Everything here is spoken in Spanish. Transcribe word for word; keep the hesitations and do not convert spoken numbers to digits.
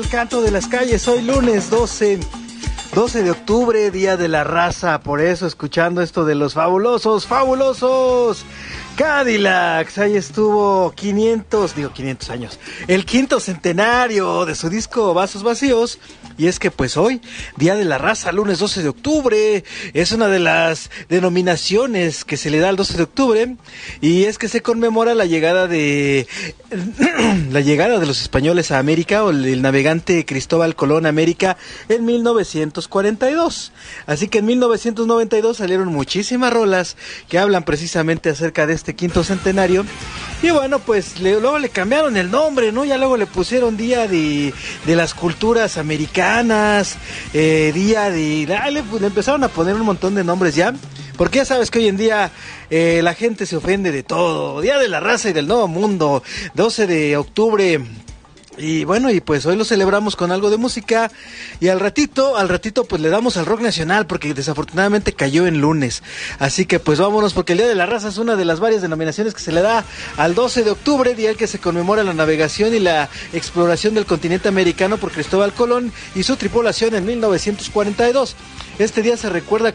El canto de las calles, hoy lunes doce de octubre, Día de la Raza, por eso escuchando esto de los fabulosos, fabulosos Cadillacs. Ahí estuvo quinientos, digo quinientos años, el quinto centenario de su disco Vasos Vacíos. Y es que pues hoy, Día de la Raza, lunes doce de octubre, es una de las denominaciones que se le da al doce de octubre, y es que se conmemora la llegada de la llegada de los españoles a América, o el, el navegante Cristóbal Colón a América en mil novecientos cuarenta y dos. Así que en mil novecientos noventa y dos salieron muchísimas rolas que hablan precisamente acerca de este quinto centenario. Y bueno, pues le, luego le cambiaron el nombre, ¿no? Ya luego le pusieron Día de, de las Culturas Americanas, eh, Día de... Ah, le, le empezaron a poner un montón de nombres ya, porque ya sabes que hoy en día eh, la gente se ofende de todo. Día de la Raza y del Nuevo Mundo, doce de octubre... Y bueno, y pues hoy lo celebramos con algo de música, y al ratito, al ratito pues le damos al rock nacional, porque desafortunadamente cayó en lunes. Así que pues vámonos, porque el Día de la Raza es una de las varias denominaciones que se le da al doce de octubre, día en que se conmemora la navegación y la exploración del continente americano por Cristóbal Colón y su tripulación en mil novecientos cuarenta y dos. Este día se recuerda